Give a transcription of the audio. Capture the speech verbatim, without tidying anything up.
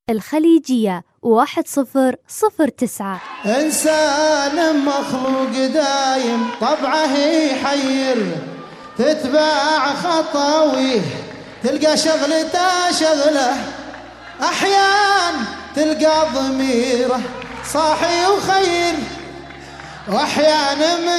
الخليجية واحد صفر صفر تسعة. إنسان مخلوق دايم طبعه يحير، تتبع خطاويه تلقى شغلته شغله، أحيان تلقى ضميره صاحي وخير، وأحيان